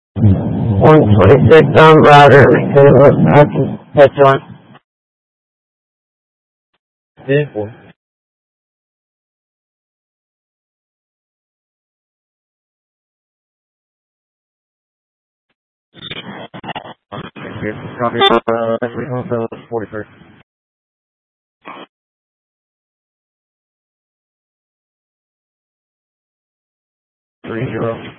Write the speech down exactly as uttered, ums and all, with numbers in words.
one twenty-six on router. That's one. ten four. Copy. Uh, forty-first. Three zero.